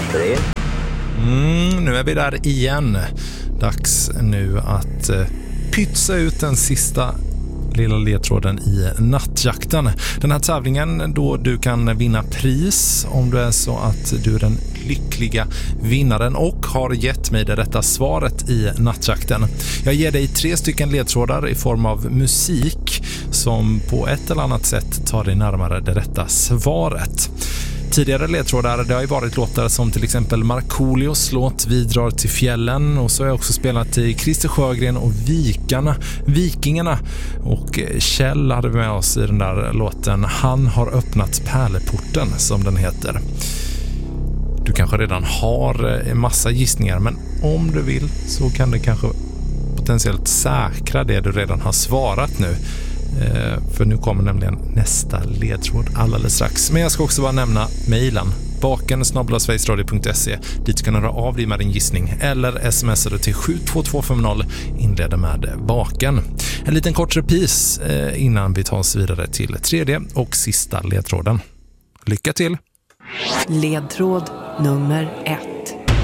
3. Nu är vi där igen. Dags nu att pytsa ut den sista lilla ledtråden i nattjakten. Den här tävlingen då du kan vinna pris om du är så att du är den lyckliga vinnaren och har gett mig det rätta svaret i nattjakten. Jag ger dig 3 stycken ledtrådar i form av musik som på ett eller annat sätt tar dig närmare det rätta svaret. Tidigare ledtrådar, det har ju varit låtar som till exempel Markoolios låt Vi drar till fjällen, och så har jag också spelat i Christer Sjögren och Vikingarna, och Kjell hade med oss i den där låten Han har öppnat pärleporten, som den heter. Du kanske redan har en massa gissningar, men om du vill så kan du kanske potentiellt säkra det du redan har svarat nu. För nu kommer nämligen nästa ledtråd alldeles strax. Men jag ska också bara nämna mejlen baken@sverigesradio.se. Dit kan du höra av dig med din gissning eller smsar du till 72250, inleder med baken. En liten kort repris innan vi tar oss vidare till tredje och sista ledtråden. Lycka till! Ledtråd nummer 1.